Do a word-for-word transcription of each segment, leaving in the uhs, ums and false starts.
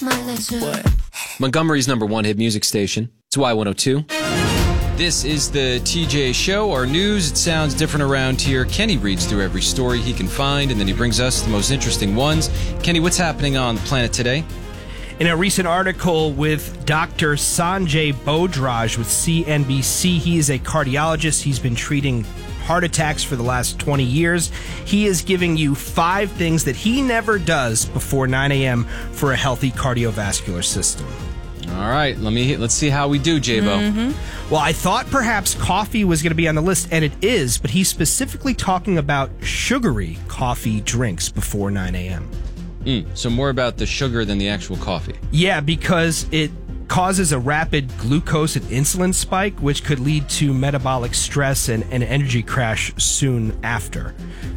What? Montgomery's number one hit music station. It's Y one oh two. This is the T J Show. Our news, it sounds different around here. Kenny reads through every story he can find, and then he brings us the most interesting ones. Kenny, what's happening on the planet today? In a recent article with Doctor Sanjay Bodraj with C N B C, he is a cardiologist. He's been treating heart attacks for the last twenty years. He is giving you five things that he never does before nine a.m. for a healthy cardiovascular system. All right, let me let's see how we do, J-Bo. Mm-hmm. Well, I thought perhaps coffee was going to be on the list, and it is, but he's specifically talking about sugary coffee drinks before nine a.m. Mm, so more about the sugar than the actual coffee. Yeah, because it causes a rapid glucose and insulin spike, which could lead to metabolic stress and an energy crash soon after.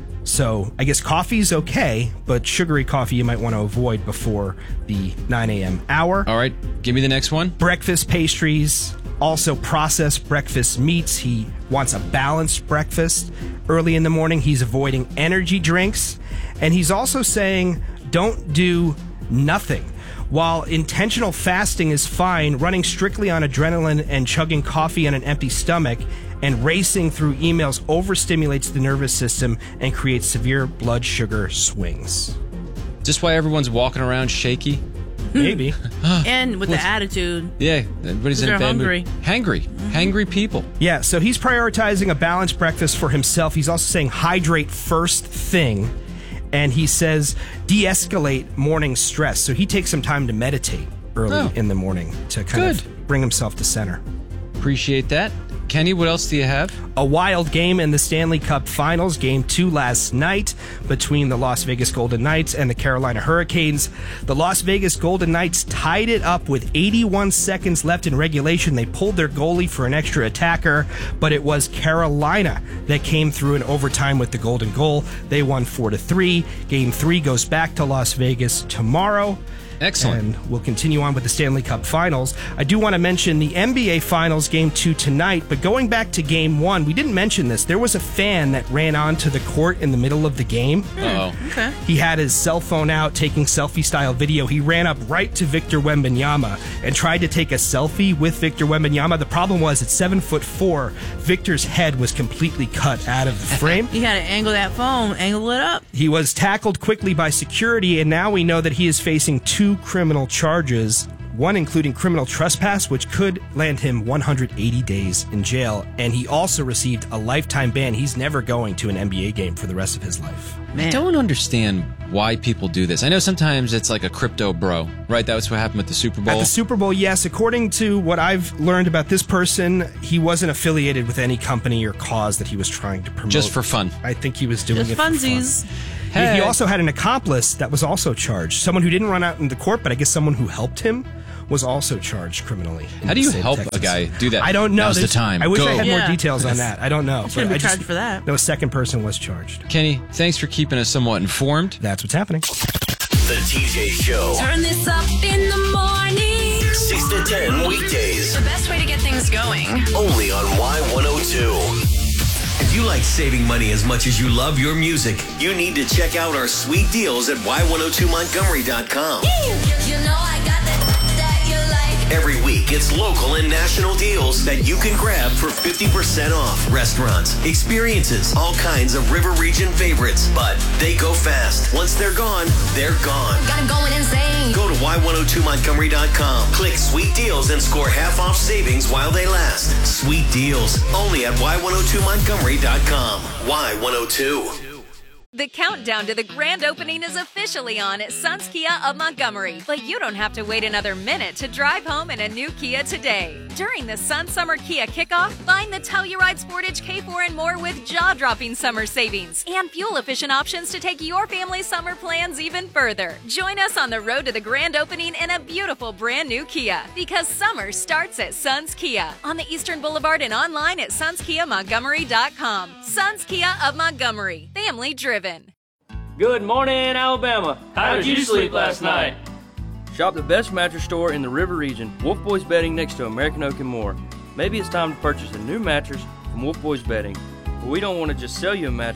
So I guess coffee's okay, but sugary coffee you might want to avoid before the nine a.m. hour. All right, give me the next one. Breakfast pastries, also processed breakfast meats. He wants a balanced breakfast. Early in the morning, he's avoiding energy drinks. And he's also saying, don't do nothing. While intentional fasting is fine, running strictly on adrenaline and chugging coffee on an empty stomach and racing through emails overstimulates the nervous system and creates severe blood sugar swings. Is this why everyone's walking around shaky? Maybe. And with the attitude. Yeah, everybody's in a They're bad hungry. mood. Hangry. Mm-hmm. Hangry people. Yeah, so he's prioritizing a balanced breakfast for himself. He's also saying hydrate first thing. And he says de-escalate morning stress. So he takes some time to meditate early Oh. in the morning to kind Good. of bring himself to center. Appreciate that. Kenny, what else do you have? A wild game in the Stanley Cup Finals, Game two last night between the Las Vegas Golden Knights and the Carolina Hurricanes. The Las Vegas Golden Knights tied it up with eighty-one seconds left in regulation. They pulled their goalie for an extra attacker, but it was Carolina that came through in overtime with the golden goal. They won four to three. Game three goes back to Las Vegas tomorrow. Excellent. And we'll continue on with the Stanley Cup Finals. I do want to mention the N B A Finals Game two tonight, but going back to Game one, we didn't mention this. There was a fan that ran onto the court in the middle of the game. Uh-oh. Okay. He had his cell phone out taking selfie-style video. He ran up right to Victor Wembanyama and tried to take a selfie with Victor Wembanyama. The problem was at seven foot four, Victor's head was completely cut out of the frame. You got to angle that phone, angle it up. He was tackled quickly by security, and now we know that he is facing two criminal charges, one including criminal trespass, which could land him one hundred eighty days in jail, and he also received a lifetime ban. He's never going to an N B A game for the rest of his life. I don't understand why people do this. I know sometimes it's like a crypto bro, right? That was what happened with the Super Bowl. At the Super Bowl, yes. According to what I've learned about this person, he wasn't affiliated with any company or cause that he was trying to promote. Just for fun. I think he was doing Just it for funsies. fun. Hey. He also had an accomplice that was also charged. Someone who didn't run out into court, but I guess someone who helped him was also charged criminally. in How do the you state of help Texas. a guy do that? I don't know. Now's the There's- time. I wish Go. I had Yeah. more details on that. I don't know. Shouldn't but be I just- charged for that. No, a second person was charged. Kenny, thanks for keeping us somewhat informed. That's what's happening. The T J Show. Turn this up in the morning. six to ten weekdays. The best way to get things going. Only on Y one oh two. If you like saving money as much as you love your music, you need to check out our sweet deals at Y one oh two Montgomery dot com. You know I got that that you like. Every week, it's local and national deals that you can grab for fifty percent off. Restaurants, experiences, all kinds of River Region favorites. But they go fast. Once they're gone, they're gone. Got it going insane. Go to Y one oh two Montgomery dot com. Click Sweet Deals and score half off savings while they last. Sweet Deals, only at Y one oh two Montgomery dot com. Y one oh two. The countdown to the grand opening is officially on at Suns Kia of Montgomery, but you don't have to wait another minute to drive home in a new Kia today. During the Sun Summer Kia Kickoff, find the Telluride Sportage K four and more with jaw-dropping summer savings and fuel-efficient options to take your family's summer plans even further. Join us on the road to the grand opening in a beautiful brand new Kia, because summer starts at Suns Kia on the Eastern Boulevard and online at Suns Kia Montgomery dot com. Suns Kia of Montgomery, family driven. Good morning, Alabama. How did you sleep last night? Shop the best mattress store in the River Region, Wolf Boys Bedding next to American Oak and more. Maybe it's time to purchase a new mattress from Wolf Boys Bedding. But we don't want to just sell you a mattress,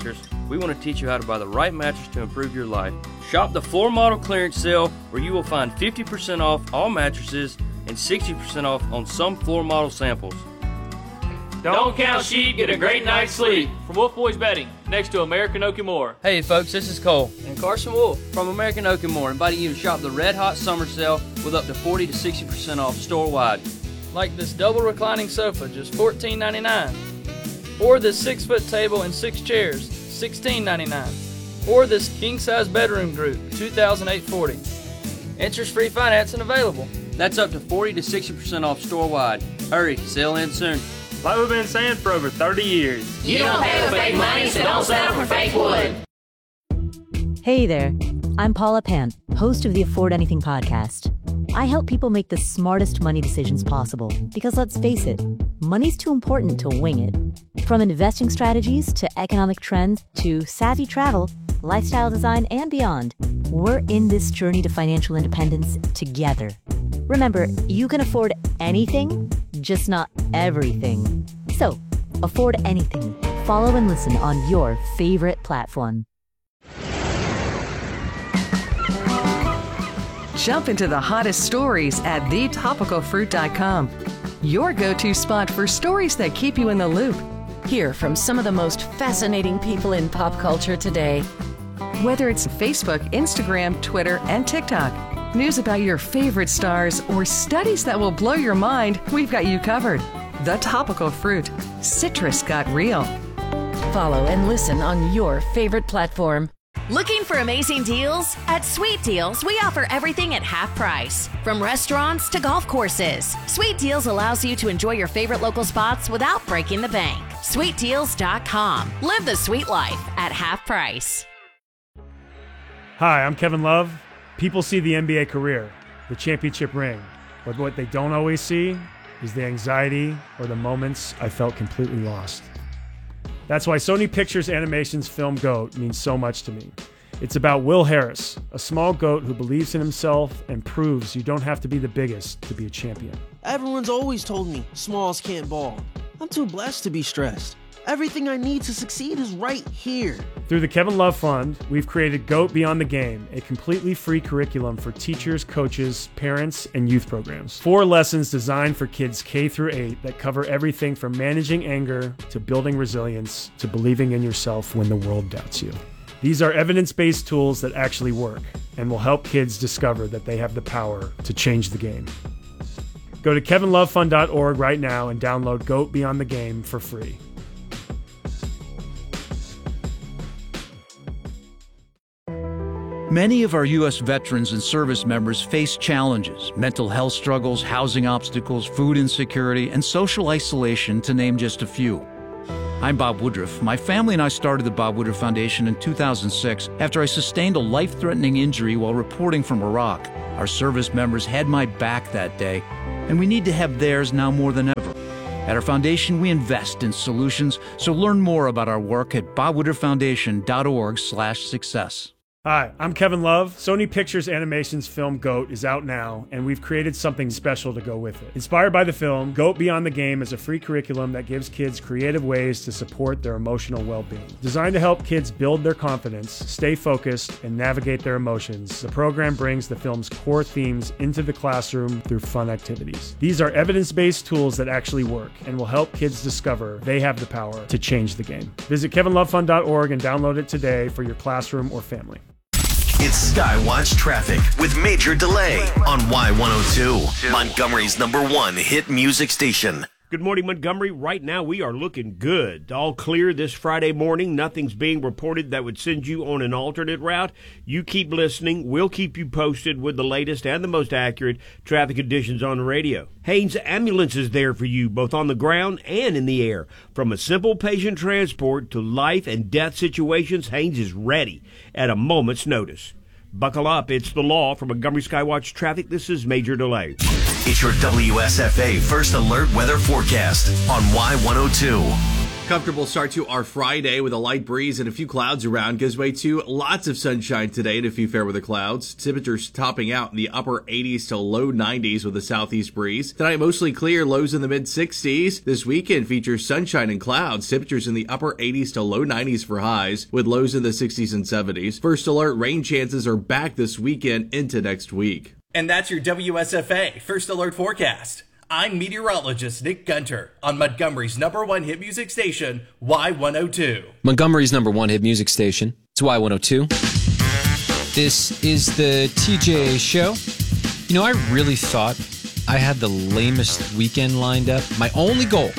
we want to teach you how to buy the right mattress to improve your life. Shop the floor model clearance sale where you will find fifty percent off all mattresses and sixty percent off on some floor model samples. Don't count sheep, get a great night's sleep. From Wolf Boys Bedding, next to American Oak and More. Hey folks, this is Cole and Carson Wolf from American Oak and More, inviting you to shop the Red Hot Summer Sale with up to forty to sixty percent off store-wide. Like this double reclining sofa, just fourteen ninety-nine. Or this six-foot table and six chairs, sixteen ninety-nine. Or this king-size bedroom group, two thousand eight hundred forty dollars. Interest-free financing available. That's up to forty to sixty percent off store-wide. Hurry, sale ends soon. Like we've been saying for over thirty years. You don't pay with fake money, so don't settle for fake wood. Hey there, I'm Paula Pant, host of the Afford Anything podcast. I help people make the smartest money decisions possible because, let's face it, money's too important to wing it. From investing strategies to economic trends to savvy travel, lifestyle design, and beyond, we're in this journey to financial independence together. Remember, you can afford anything, just not everything. So, afford anything. Follow and listen on your favorite platform. Jump into the hottest stories at the topical fruit dot com. Your go-to spot for stories that keep you in the loop. Hear from some of the most fascinating people in pop culture today. Whether it's Facebook, Instagram, Twitter, and TikTok, news about your favorite stars, or studies that will blow your mind, we've got you covered. The Topical Fruit. Citrus got real. Follow and listen on your favorite platform. Looking for amazing deals? At Sweet Deals, we offer everything at half price. From restaurants to golf courses, Sweet Deals allows you to enjoy your favorite local spots without breaking the bank. sweet deals dot com. Live the sweet life at half price. Hi, I'm Kevin Love. People see the N B A career, the championship ring, but what they don't always see is the anxiety or the moments I felt completely lost. That's why Sony Pictures Animation's film GOAT means so much to me. It's about Will Harris, a small goat who believes in himself and proves you don't have to be the biggest to be a champion. Everyone's always told me smalls can't ball. I'm too blessed to be stressed. Everything I need to succeed is right here. Through the Kevin Love Fund, we've created GOAT Beyond the Game, a completely free curriculum for teachers, coaches, parents, and youth programs. Four lessons designed for kids K through eight that cover everything from managing anger to building resilience to believing in yourself when the world doubts you. These are evidence-based tools that actually work and will help kids discover that they have the power to change the game. Go to kevin love fund dot org right now and download GOAT Beyond the Game for free. Many of our U S veterans and service members face challenges, mental health struggles, housing obstacles, food insecurity, and social isolation, to name just a few. I'm Bob Woodruff. My family and I started the Bob Woodruff Foundation in two thousand six after I sustained a life-threatening injury while reporting from Iraq. Our service members had my back that day, and we need to have theirs now more than ever. At our foundation, we invest in solutions, so learn more about our work at bob woodruff foundation dot org slash success. Hi, I'm Kevin Love. Sony Pictures Animation's film GOAT is out now, and we've created something special to go with it. Inspired by the film, GOAT Beyond the Game is a free curriculum that gives kids creative ways to support their emotional well-being. Designed to help kids build their confidence, stay focused, and navigate their emotions, the program brings the film's core themes into the classroom through fun activities. These are evidence-based tools that actually work and will help kids discover they have the power to change the game. Visit kevin love fund dot org and download it today for your classroom or family. It's Skywatch Traffic with Major Delay on Y one oh two, Montgomery's number one hit music station. Good morning, Montgomery. Right now, we are looking good. All clear this Friday morning. Nothing's being reported that would send you on an alternate route. You keep listening. We'll keep you posted with the latest and the most accurate traffic conditions on the radio. Haynes Ambulance is there for you, both on the ground and in the air. From a simple patient transport to life and death situations, Haynes is ready at a moment's notice. Buckle up. It's the law. From Montgomery Skywatch Traffic, this is Major Delay. It's your W S F A First Alert Weather Forecast on Y one oh two. Comfortable start to our Friday with a light breeze and a few clouds around. Gives way to lots of sunshine today and a few fair weather clouds. Temperatures topping out in the upper eighties to low nineties with a southeast breeze. Tonight mostly clear, lows in the mid sixties. This weekend features sunshine and clouds. Temperatures in the upper eighties to low nineties for highs with lows in the sixties and seventies. First alert rain chances are back this weekend into next week. And that's your W S F A First Alert Forecast. I'm meteorologist Nick Gunter on Montgomery's number one hit music station, Y one oh two. Montgomery's number one hit music station. It's Y one oh two. This is the T J Show. You know, I really thought I had the lamest weekend lined up. My only goal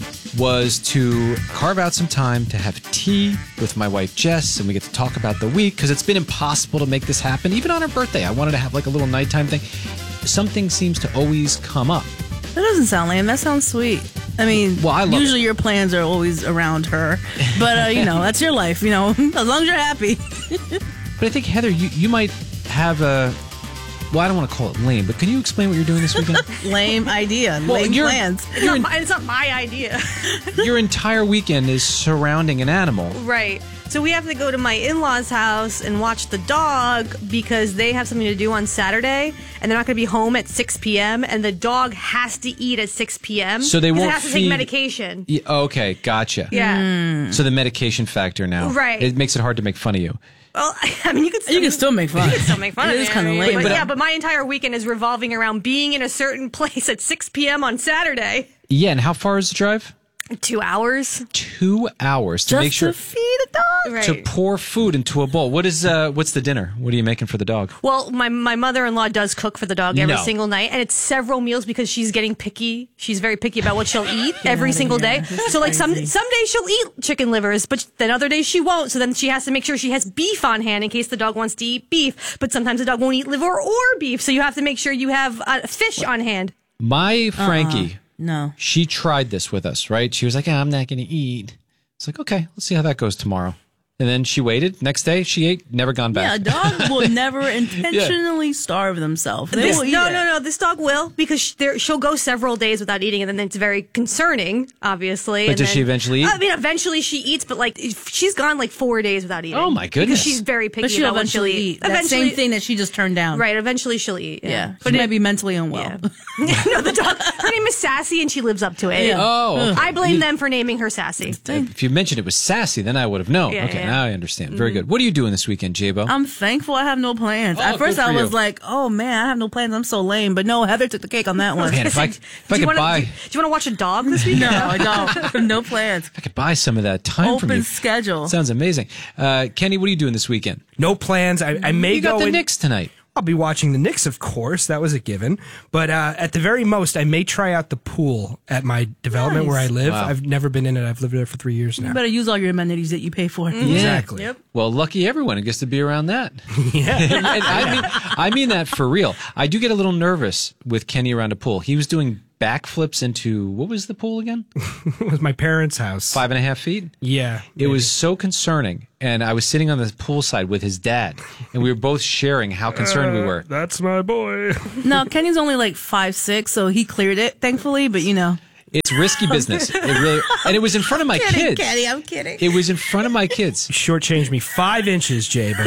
was to carve out some time to have tea with my wife Jess, and we get to talk about the week, because it's been impossible to make this happen. Even on her birthday, I wanted to have like a little nighttime thing. Something seems to always come up. That doesn't sound lame. That sounds sweet. I mean, well, I love usually it. your plans are always around her. But, uh, you know, that's your life, you know, as long as you're happy. But I think, Heather, you, you might have a... Well, I don't want to call it lame, but can you explain what you're doing this weekend? Lame idea. Well, lame you're- plans. It's not, my, it's not my idea. Your entire weekend is surrounding an animal. Right. So we have to go to my in-laws' house and watch the dog because they have something to do on Saturday, and they're not going to be home at six p.m., and the dog has to eat at six p.m. So they 'cause won't it has to feed- take medication. Yeah, okay, gotcha. Yeah. So the medication factor now. Right. It makes it hard to make fun of you. Well, I mean, you could still, You can still make fun. You can still make fun It of is me. kinda I mean, lame, but but- yeah, but my entire weekend is revolving around being in a certain place at six p.m. on Saturday. Yeah, and how far is the drive? Two hours. Two hours to Just make sure... to feed a dog. Right. To pour food into a bowl. What is uh? What's the dinner? What are you making for the dog? Well, my my mother-in-law does cook for the dog every No. single night, and it's several meals because she's getting picky. She's very picky about what she'll eat every outta single here. day. This is So, like some crazy. some days she'll eat chicken livers, but then other days she won't. So then she has to make sure she has beef on hand in case the dog wants to eat beef. But sometimes the dog won't eat liver or beef, so you have to make sure you have uh, fish on hand. My Frankie, Uh-uh. No. she tried this with us, right? She was like, "Ah, I'm not going to eat." It's like, okay, let's see how that goes tomorrow. And then she waited. Next day, she ate, never gone Yeah, a back. dog will never intentionally starve themselves. They This, will eat no, it. no, no. This dog will because sh- there, she'll go several days without eating, and then it's very concerning, obviously. But and does then- she eventually eat? I mean, eventually she eats, but like if she's gone like four days without eating. Oh, my goodness. Because she's very picky But she'll about what she'll eventually eat. eat. That same thing that she just turned down. Right. Eventually she'll eat. Yeah. Yeah. But She it- might be mentally unwell. no, the dog. Her name is Sassy, and she lives up to it. Yeah. Oh, okay. I blame You- them for naming her Sassy. If you mentioned it was sassy, then I would have known. Yeah, okay, yeah. now I understand. Very good. What are you doing this weekend, J-Bo? I'm thankful I have no plans. Oh, At first, good for I was you. like, "Oh man, I have no plans. I'm so lame." But no, Heather took the cake on that one. Man, if I, if I do you could wanna, buy do, do you want to watch a dog this weekend? no, I don't. No plans. I could buy some of that time from Open you. schedule. Sounds amazing. Uh, Kenny, what are you doing this weekend? No plans. I, I may You got go the in- Knicks tonight. I'll be watching the Knicks, of course. That was a given. But uh, at the very most, I may try out the pool at my development Nice. where I live. Wow. I've never been in it. I've lived there for three years now. You better use all your amenities that you pay for. Exactly. Yep. Well, lucky everyone who gets to be around that. Yeah. and I mean, I mean that for real. I do get a little nervous with Kenny around a pool. He was doing backflips into, what was the pool again? It was my parents' house. Five and a half feet? Yeah. It was so concerning. And I was sitting on the poolside with his dad, and we were both sharing how concerned we were. That's my boy. No, Kenny's only like five six, so he cleared it, thankfully. But you know, It's risky business. It really, and it was in front of my kidding, kids. Kenny, I'm kidding. It was in front of my kids. Shortchanged me five inches, J-Bo.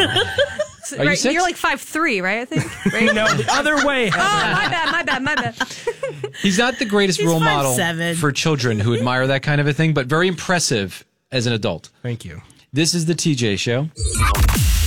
Are you right, six? You're like five three, right? I think. Right? No, the other way. Oh, my bad, my bad, my bad. He's not the greatest He's role five model seven. for children who admire that kind of a thing, but very impressive as an adult. Thank you. This is the T J Show.